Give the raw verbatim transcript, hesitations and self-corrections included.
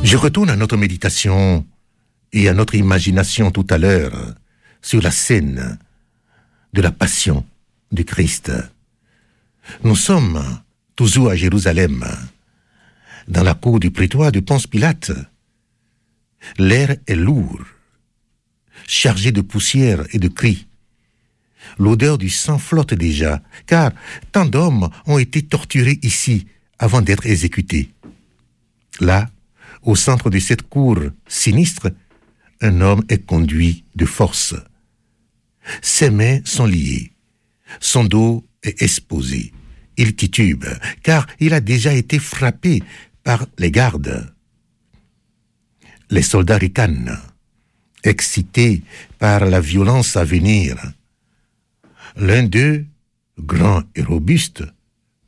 Je retourne à notre méditation et à notre imagination tout à l'heure sur la scène de la passion du Christ. Nous sommes toujours à Jérusalem, dans la cour du prétoire de Ponce Pilate. L'air est lourd, chargé de poussière et de cris. L'odeur du sang flotte déjà, car tant d'hommes ont été torturés ici avant d'être exécutés. Là, au centre de cette cour sinistre, un homme est conduit de force. Ses mains sont liées, son dos est exposé. Il titube, car il a déjà été frappé par les gardes. Les soldats ricanent, excités par la violence à venir. L'un d'eux, grand et robuste,